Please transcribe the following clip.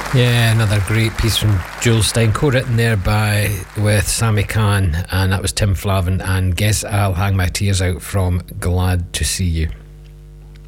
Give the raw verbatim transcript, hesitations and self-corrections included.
Yeah, another great piece from Jules Stein, co-written there by with Sammy Cahn, and that was Tim Flavin and Guess I'll Hang My Tears Out from Glad to See You.